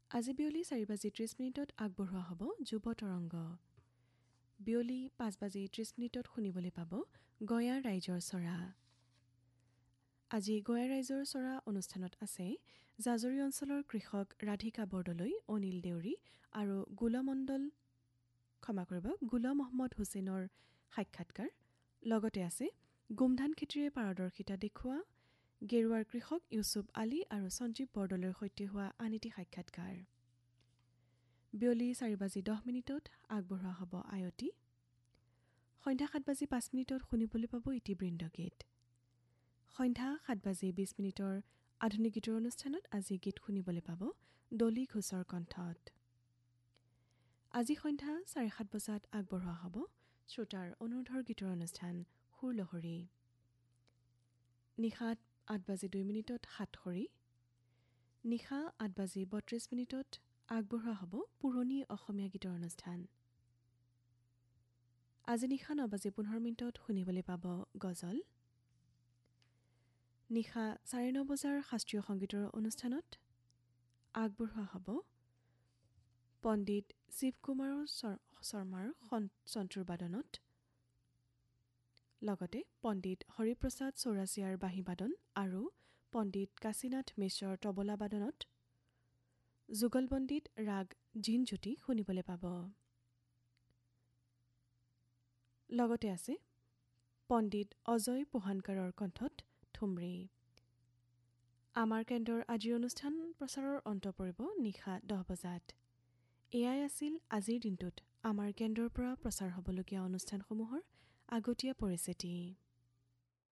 আজি বিয়লি 4:30 আগবঢ়োৱা হ'ব যুৱ তৰংগ। বিয়লি 5:30 শুনিবলৈ পাব গয়াৰ ৰাইজৰ চৰা। আজি গয়াৰ ৰাইজৰ চৰা অনুষ্ঠানত আছে জাজৰি অঞ্চলৰ কৃষক ৰাধিকা বৰদলৈ, অনিল দেউৰী আৰু গোলাম মহম্মদ হুছেইনৰ সাক্ষাৎকাৰ। লগতে আছে গোমধান খেতিৰে পাৰদৰ্শিতা দেখুওৱা গেৰুৱাৰ কৃষক ইউছুফ আলী আৰু সঞ্জীৱ বৰদলৈৰ সৈতে হোৱা আন এটি সাক্ষাৎকাৰ। বিয়লি 4:10 আগবঢ়োৱা হ'ব আয়তী। সন্ধ্যা 7:05 শুনিবলৈ পাব ইতিবৃন্দ গীত। সন্ধ্যা 7:20 আধুনিক গীতৰ অনুষ্ঠানত আজি গীত শুনিবলৈ পাব ডলি ঘোষৰ কণ্ঠত। আজি সন্ধ্যা 7:30 আগবঢ়োৱা হ'ব শ্ৰোতাৰ অনুৰোধৰ গীতৰ অনুষ্ঠান সুৰলহৰী। নিশা 8:02 সাতসৰী। নিশা 8:32 আগবঢ়োৱা হ'ব পুৰণি অসমীয়া গীতৰ অনুষ্ঠান। আজি নিশা 9:15 শুনিবলৈ পাব গজল। নিশা 9:30 শাস্ত্ৰীয় সংগীতৰ অনুষ্ঠানত আগবঢ়োৱা হ'ব পণ্ডিত শিৱকুমাৰ শৰ্মাৰ সন্তুৰ বাদনত, লগতে পণ্ডিত হৰিপ্ৰসাদ চৌৰাচিয়াৰ বাঁহী বাদন আৰু পণ্ডিত কাশীনাথ মিশ্ৰৰ তবলা বাদনত যুগলবন্দীত ৰাগ জিনজ্যোতি শুনিবলৈ পাব। লগতে আছে পণ্ডিত অজয় পোহানকাৰৰ কণ্ঠত ঠুমৰী। আমাৰ কেন্দ্ৰৰ আজিৰ অনুষ্ঠান প্ৰচাৰৰ অন্ত পৰিব নিশা 10 বজাত। এয়াই আছিল আজিৰ দিনটোত আমাৰ কেন্দ্ৰৰ পৰা প্ৰচাৰ হ'বলগীয়া অনুষ্ঠানসমূহৰ আগতীয়া পৰিচিতি।